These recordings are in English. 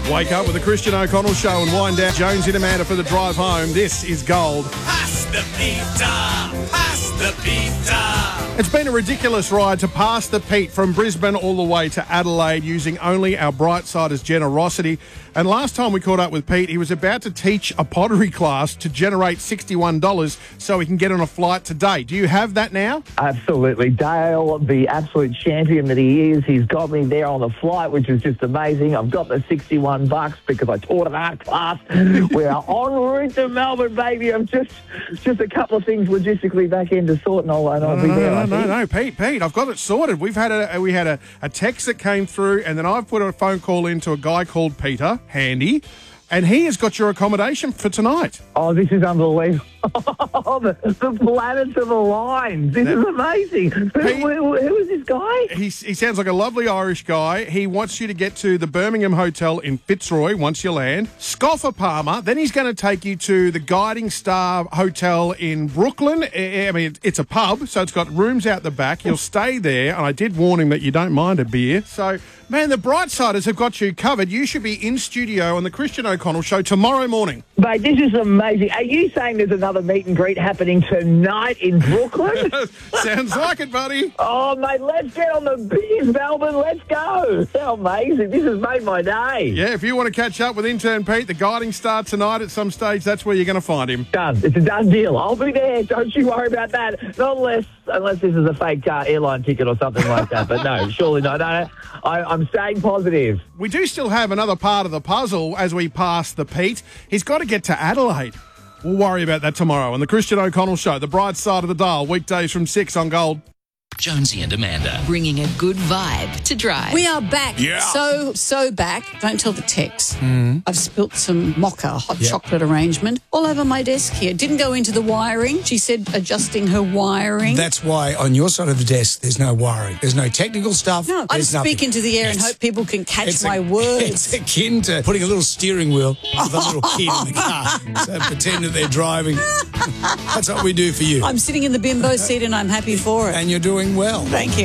Wake up with the Christian O'Connell Show and wind down Jonesy and Amanda for the drive home. This is Gold. Pass the pizza! Pass the pizza! It's been a ridiculous ride to pass the Pete from Brisbane all the way to Adelaide using only our Brightsiders' generosity. And last time we caught up with Pete, he was about to teach a pottery class to generate $61 so he can get on a flight today. Do you have that now? Absolutely. Dale, the absolute champion that he is, he's got me there on the flight, which is just amazing. I've got the $61 because I taught an art class. We are en route to Melbourne, baby. I'm just a couple of things logistically back into sort and I'll be there. No, Pete, I've got it sorted. We had a text that came through, and then I've put a phone call into a guy called Peter, handy, and he has got your accommodation for tonight. Oh, this is unbelievable. the planets have aligned. This is amazing. Who is this guy? He sounds like a lovely Irish guy. He wants you to get to the Birmingham Hotel in Fitzroy once you land. Scoffer Palmer. Then he's going to take you to the Guiding Star Hotel in Brooklyn. I mean, it's a pub, so it's got rooms out the back. You'll stay there, and I did warn him that you don't mind a beer. So, man, the Brightsiders have got you covered. You should be in studio on the Christian O'Connell Show tomorrow morning. Mate, this is amazing. Are you saying there's another meet and greet happening tonight in Brooklyn? Sounds like it, buddy. Oh, mate, let's get on the beers, Melbourne. Let's go. How amazing. This has made my day. Yeah, if you want to catch up with intern Pete, the Guiding Star tonight at some stage, that's where you're going to find him. Done. It's a done deal. I'll be there. Don't you worry about that. Not unless this is a fake airline ticket or something like that. But no, surely not. No, I'm staying positive. We do still have another part of the puzzle as we pass the Pete. He's got to get to Adelaide. We'll worry about that tomorrow on the Christian O'Connell Show, the bright side of the dial, weekdays from 6 on Gold. Jonesy and Amanda. Bringing a good vibe to Drive. We are back. Yeah. So back. Don't tell the Tex. I've spilt some mocha hot chocolate arrangement all over my desk here. Didn't go into the wiring. She said adjusting her wiring. That's why on your side of the desk there's no wiring. There's no technical stuff. No, I just speak into the air and hope people can catch my words. It's akin to putting a little steering wheel with a little kid in the car. So pretend that they're driving. That's what we do for you. I'm sitting in the bimbo seat and I'm happy for it. And you're doing well. Thank you.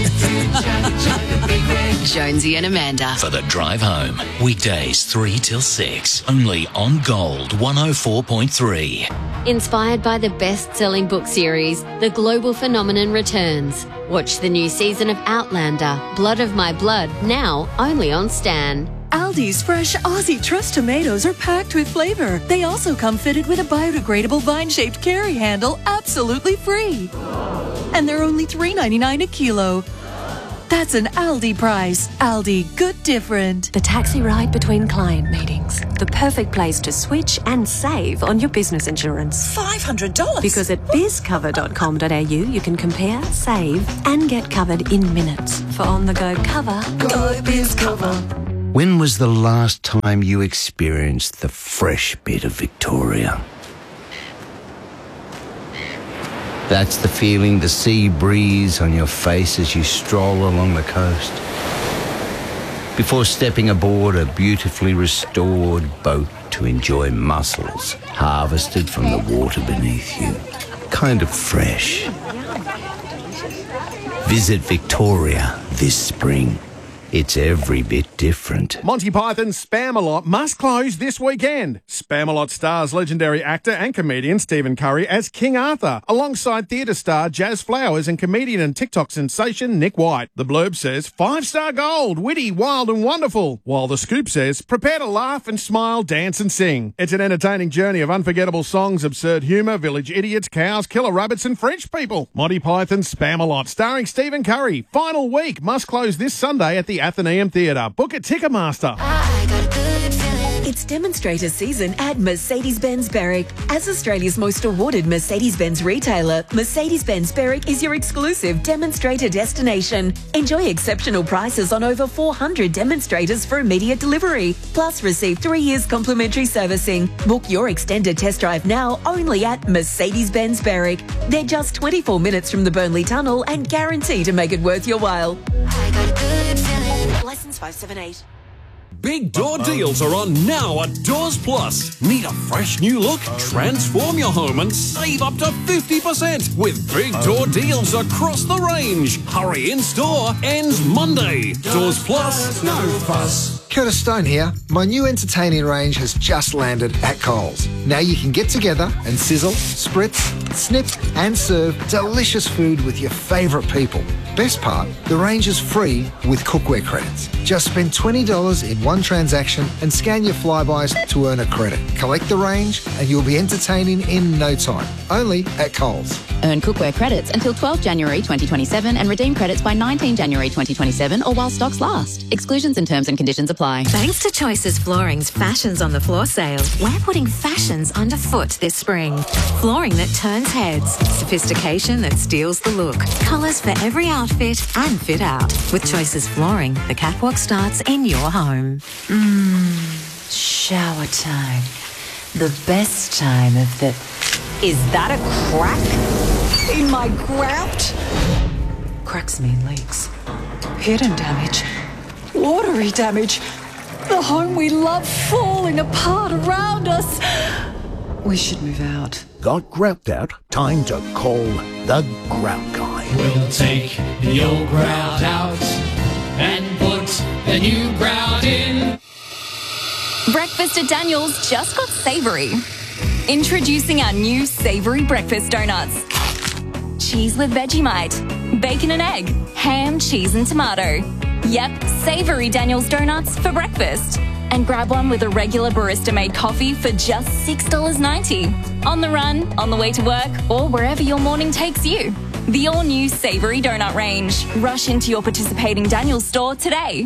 Jonesy and Amanda. For the drive home. Weekdays 3 till 6. Only on Gold 104.3. Inspired by the best-selling book series, The Global Phenomenon returns. Watch the new season of Outlander, Blood of My Blood, now only on Stan. Aldi's fresh Aussie Trust tomatoes are packed with flavor. They also come fitted with a biodegradable vine-shaped carry handle, absolutely free. And they're only $3.99 a kilo. That's an Aldi price. Aldi, good different. The taxi ride between client meetings. The perfect place to switch and save on your business insurance. $500? Because at bizcover.com.au you can compare, save and get covered in minutes. For on-the-go cover, go BizCover. When was the last time you experienced the fresh bit of Victoria? That's the feeling, the sea breeze on your face as you stroll along the coast. Before stepping aboard a beautifully restored boat to enjoy mussels harvested from the water beneath you. Kind of fresh. Visit Victoria this spring. It's every bit different. Monty Python's Spamalot must close this weekend. Spamalot stars legendary actor and comedian Stephen Curry as King Arthur, alongside theatre star Jazz Flowers and comedian and TikTok sensation Nick White. The blurb says, 5-star gold, witty, wild and wonderful. While the scoop says, prepare to laugh and smile, dance and sing. It's an entertaining journey of unforgettable songs, absurd humour, village idiots, cows, killer rabbits and French people. Monty Python's Spamalot, starring Stephen Curry. Final week, must close this Sunday at the Athenaeum Theatre. Book at Ticketmaster. It's demonstrator season at Mercedes-Benz Berwick. As Australia's most awarded Mercedes-Benz retailer, Mercedes-Benz Berwick is your exclusive demonstrator destination. Enjoy exceptional prices on over 400 demonstrators for immediate delivery. Plus, receive 3 years complimentary servicing. Book your extended test drive now only at Mercedes-Benz Berwick. They're just 24 minutes from the Burnley Tunnel and guarantee to make it worth your while. License 578. Big door deals are on now at Doors Plus. Need a fresh new look? Transform your home and save up to 50% with big door deals across the range. Hurry in store, ends Monday. Doors Plus, no fuss. Curtis Stone here. My new entertaining range has just landed at Coles. Now you can get together and sizzle, spritz, snip and serve delicious food with your favourite people. Best part, the range is free with cookware credits. Just spend $20 in one transaction and scan your Flybys to earn a credit. Collect the range and you'll be entertaining in no time. Only at Coles. Earn cookware credits until 12 January 2027 and redeem credits by 19 January 2027 or while stocks last. Exclusions and terms and conditions apply. Thanks to Choices Flooring's Fashions on the Floor sale, we're putting fashions underfoot this spring. Flooring that turns heads, sophistication that steals the look, colours for every outfit and fit out. With Choices Flooring, the catwalk starts in your home. Shower time. The best time of the... Is that a crack in my grout? Cracks mean leaks. Hidden damage. Watery damage. The home we love falling apart around us. We should move out. Got grout out? Time to call the Grout Guy. We'll take the old grout out and put the new grout in. Breakfast at Daniel's just got savoury. Introducing our new savoury breakfast donuts. Cheese with Vegemite, bacon and egg, ham, cheese and tomato. Yep, savoury Daniel's donuts for breakfast. And grab one with a regular barista-made coffee for just $6.90. On the run, on the way to work, or wherever your morning takes you. The all-new savoury donut range. Rush into your participating Daniel's store today.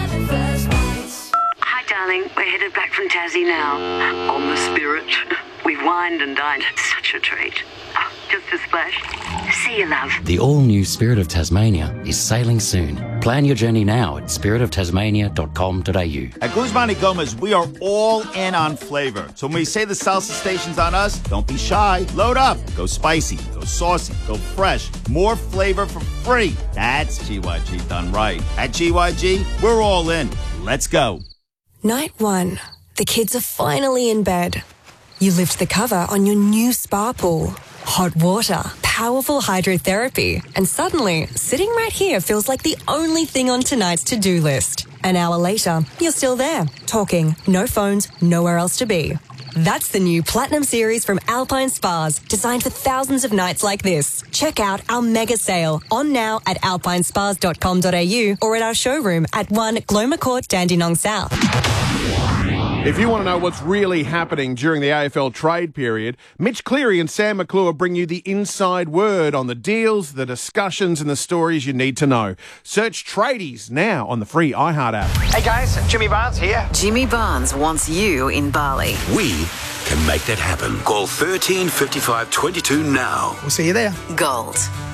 Hi, darling. We're headed back from Tassie now. On the Spirit. We've wined and dined. Such a treat. Oh, just a splash. See you, love. The all-new Spirit of Tasmania is sailing soon. Plan your journey now at spiritoftasmania.com.au. At Guzman y Gomez, we are all in on flavor. So when we say the salsa station's on us, don't be shy. Load up. Go spicy. Go saucy. Go fresh. More flavor for free. That's GYG done right. At GYG, we're all in. Let's go. Night 1. The kids are finally in bed. You lift the cover on your new spa pool. Hot water, powerful hydrotherapy, and suddenly, sitting right here feels like the only thing on tonight's to-do list. An hour later, you're still there, talking, no phones, nowhere else to be. That's the new Platinum Series from Alpine Spas, designed for thousands of nights like this. Check out our mega sale, on now at alpinespas.com.au or at our showroom at 1 Gloma Court, Dandenong South. If you want to know what's really happening during the AFL trade period, Mitch Cleary and Sam McClure bring you the inside word on the deals, the discussions and the stories you need to know. Search Tradies now on the free iHeart app. Hey guys, Jimmy Barnes here. Jimmy Barnes wants you in Bali. We can make that happen. Call 13 55 22 now. We'll see you there. Gold.